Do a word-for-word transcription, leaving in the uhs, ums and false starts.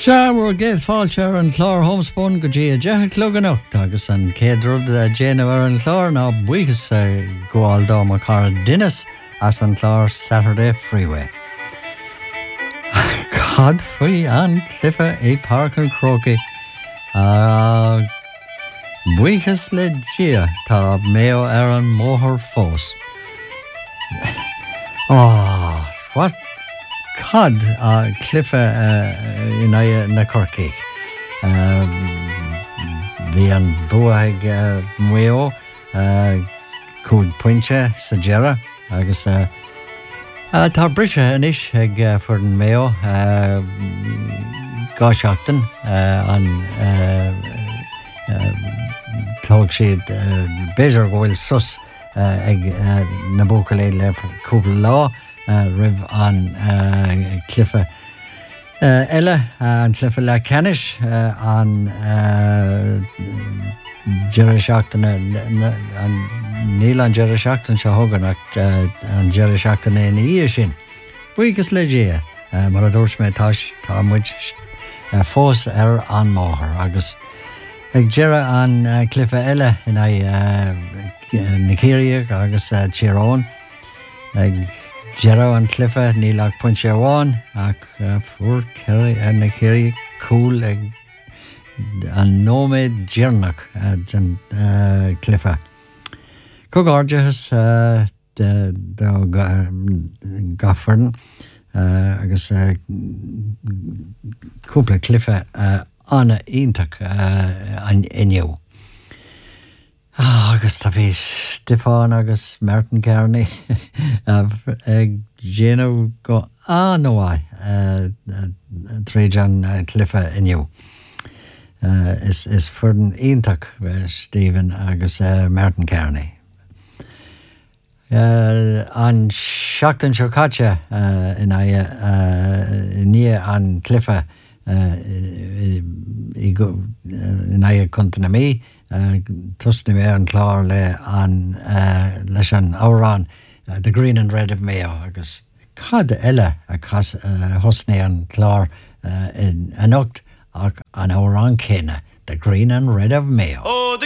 Seaar géad fáilte an chlár homspun go dtí a deich clúganach agus an céadrúd a déanamh ar an chlár ná buchas gháil dá mar cara dunas as an chlár Saturday Freeway. Cad faoi an clifa é Park an Croquet a buchas le dia tá méo ar an móthir fós. Oh, what cad a clifa uh, in a na Corcaigh. Bhí an buaig uh, muo uh, cúd pointe sa Gera agus uh, uh, tá brise inis ag uh, for an méo uh, gá seachtain uh, an uh, uh, tóg siad uh, béidir gohfuil sus uh, ag uh, na bóca le le cúpla lá Uh, rib an uh, clifa uh, Ella uh, an clifa le Canis uh, an uh, Jerry Shackton uh, an Neil an Jerry Shackton se hogan ach uh, an Jerry Shackton in í sin buchas le dia uh, mar a dúirs mé tá tá muid uh, fós ar an máthir agus ag Jerry an uh, clifa Ella in a uh, Nigeria agus uh, Chiron ag Gero an clifa ní lag pointe amháin ach uh, fuair Kerry an na Kerry cool ag an nóméid Jearnach uh, an uh, clifa. Cogárdeas uh, de, de Gafferdan uh, agus uh, cúpla clifa uh, anna iontach uh, an inniu. Oh, agus tá bhí Stefán agus Martin Kearney ag géanamh go anmhaith tríd an clifa inniu. Uh, is is fuair iontach Stephen agus uh, Martin Kearney. Uh, an seachtain seo caite uh, in a uh, ní an clifa uh, i go in a conta mí Uh, tusni mé an chlár le an uh, leis an árán uh, the Green and Red of Mayo agus cad eile a cas uh, hosné an chlár uh, in anocht ach an árán céine the Green and Red of Mayo. Oh, the